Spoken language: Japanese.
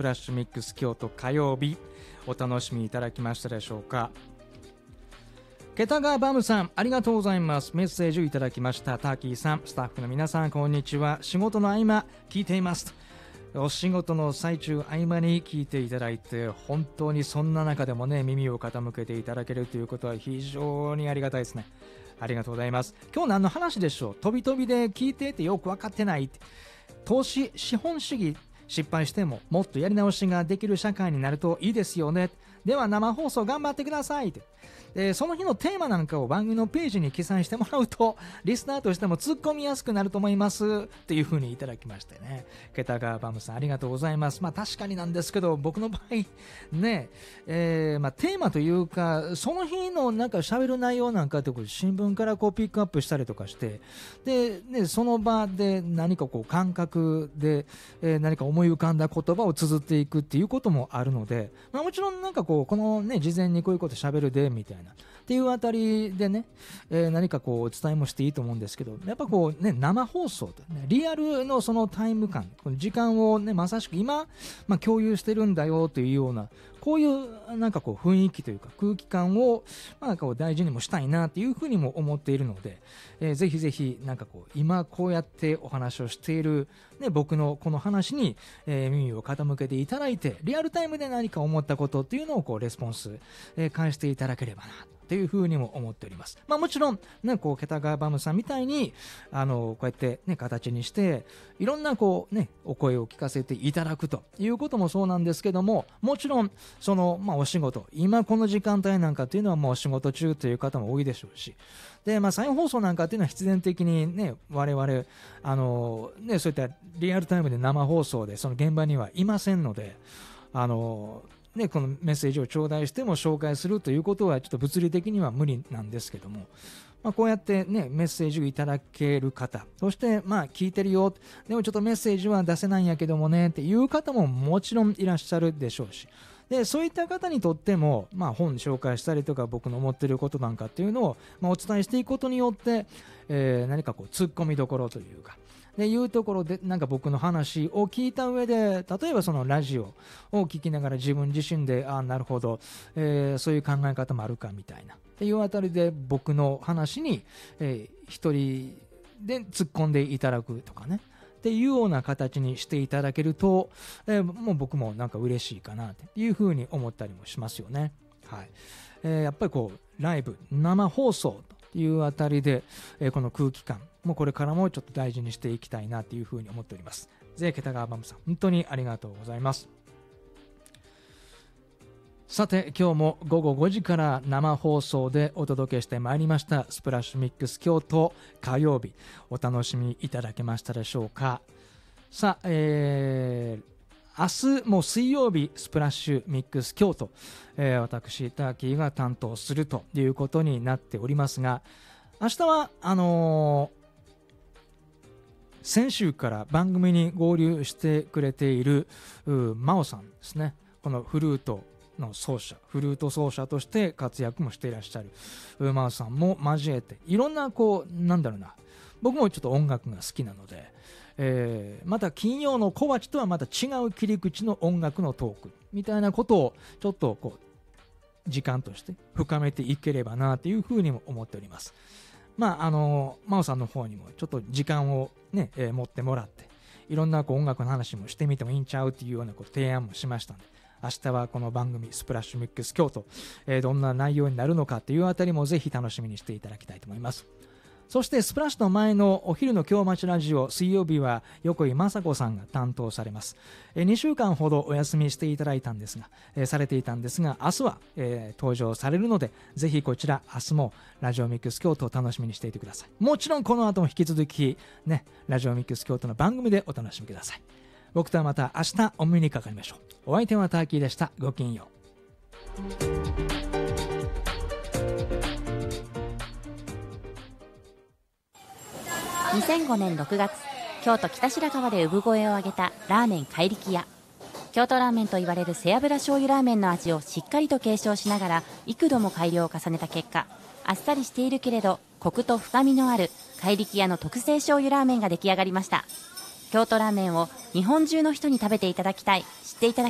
プラッシュミックス京都火曜日、お楽しみいただきましたでしょうか。ケタガーバムさん、ありがとうございます。メッセージをいただきました。ターキーさん、スタッフの皆さん、こんにちは。仕事の合間聞いています。お仕事の最中合間に聞いていただいて、本当にそんな中でもね、耳を傾けていただけるということは非常にありがたいですね。ありがとうございます。今日何の話でしょう。飛び飛びで聞いていてよく分かってないって。投資資本主義失敗してももっとやり直しができる社会になるといいですよね。では生放送頑張ってくださいって。その日のテーマなんかを番組のページに記載してもらうとリスナーとしても突っ込みやすくなると思いますというふうにいただきましてね。ケタガーバムさん、ありがとうございます。確かになんですけど、僕の場合ね、テーマというかその日のなんか喋る内容なんかって新聞からこうピックアップしたりとかして、で、その場で何かこう感覚で、何か思い浮かんだ言葉を綴っていくっていうこともあるので、もちろんなんかこのね、事前にこういうこと喋るでみたいなっていうあたりでね、何かこうお伝えもしていいと思うんですけど、やっぱこうね、生放送とね、リアルのそのタイム感、この時間をね、まさしく今、共有してるんだよというような、こういうなんかこう雰囲気というか空気感をこう大事にもしたいなというふうにも思っているので、ぜひぜひなんかこう今こうやってお話をしている、ね、僕のこの話に、耳を傾けていただいて、リアルタイムで何か思ったことっていうのをこうレスポンス、返していただければなというふうにも思っております。もちろん、ね、こうケタガーバムさんみたいにこうやって、ね、形にしていろんなこう、ね、お声を聞かせていただくということもそうなんですけども、もちろんその、お仕事、今この時間帯なんかというのはもう仕事中という方も多いでしょうし、で、再放送なんかっていうのは必然的にね、我々ね、そういったリアルタイムで生放送でその現場にはいませんので、ね、このメッセージを頂戴しても紹介するということはちょっと物理的には無理なんですけども、こうやってね、メッセージをいただける方、そして聞いてるよ、でもちょっとメッセージは出せないんやけどもねっていう方ももちろんいらっしゃるでしょうし、でそういった方にとっても、本紹介したりとか僕の思っていることなんかっていうのを、お伝えしていくことによって、何かこう突っ込みどころというかでいうところで、なんか僕の話を聞いた上で、例えばそのラジオを聞きながら自分自身でなるほど、そういう考え方もあるかみたいなっていうあたりで僕の話に、一人で突っ込んでいただくとかねっていうような形にしていただけると、もう僕もなんか嬉しいかなっていうふうに思ったりもしますよね。はい。やっぱりこうライブ生放送というあたりで、この空気感もうこれからもちょっと大事にしていきたいなというふうに思っております。ケタガーバムさん、本当にありがとうございます。さて、今日も午後5時から生放送でお届けしてまいりましたスプラッシュミックス京都火曜日、お楽しみいただけましたでしょうか。さあ、明日も水曜日スプラッシュミックス京都、私ターキーが担当するということになっておりますが、明日は先週から番組に合流してくれている真央さんですね。このフルート奏者として活躍もしていらっしゃる真央さんも交えて、いろんなこうなんだろうな、僕もちょっと音楽が好きなので、また金曜の小鉢とはまた違う切り口の音楽のトークみたいなことをちょっとこう時間として深めていければなというふうにも思っております。真央さんの方にもちょっと時間をね、持ってもらって、いろんなこう音楽の話もしてみてもいいんちゃうっていうようなこう提案もしましたので、明日はこの番組スプラッシュミックス京都、どんな内容になるのかっていうあたりもぜひ楽しみにしていただきたいと思います。そしてスプラッシュの前のお昼の京町ラジオ、水曜日は横井雅子さんが担当されます。2週間ほどお休みしていただいたんですが、されていたんですが、明日は、登場されるので、ぜひこちら明日もラジオミックス京都を楽しみにしていてください。もちろんこの後も引き続きね、ラジオミックス京都の番組でお楽しみください。僕とはまた明日お目にかかりましょう。お相手はターキーでした。ごきげんよう。 2005年6月、京都北白川で産声を上げたラーメン怪力屋。京都ラーメンと言われる背脂醤油ラーメンの味をしっかりと継承しながら幾度も改良を重ねた結果、あっさりしているけれどコクと深みのある怪力屋の特製醤油ラーメンが出来上がりました。京都ラーメンを日本中の人に食べていただきたい、知っていただきたい